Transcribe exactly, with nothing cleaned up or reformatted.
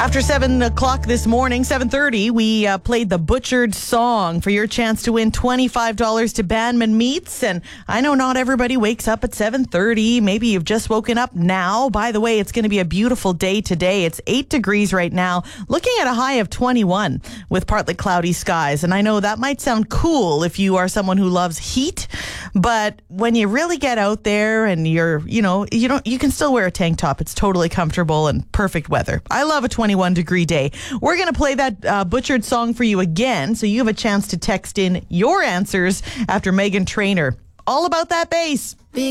After seven o'clock this morning, seven thirty, we uh, played the Butchered Song for your chance to win twenty-five dollars to Bandman Meats. And I know not everybody wakes up at seven thirty. Maybe you've just woken up now. By the way, it's going to be a beautiful day today. It's eight degrees right now, looking at a high of twenty-one with partly cloudy skies. And I know that might sound cool if you are someone who loves heat, but when you really get out there and you're, you know, you don't, you can still wear a tank top. It's totally comfortable and perfect weather. I love a twenty-one degree day. We're going to play that uh, Butchered Song for you again, so you have a chance to text in your answers after Megan Trainor. All about that bass.